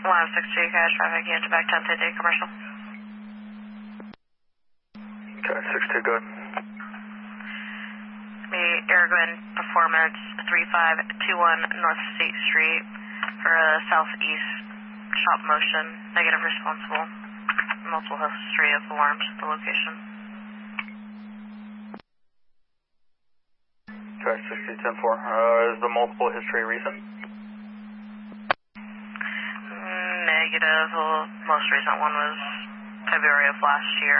162, cash traffic, unit to back 10 day commercial. Okay, 62, good. The Aragon Performance 3521 North State Street for a southeast shop motion, negative responsible, multiple history of alarms at the location. Okay, 6010-4. Is the multiple history recent? Negative. Well, most recent one was February of last year.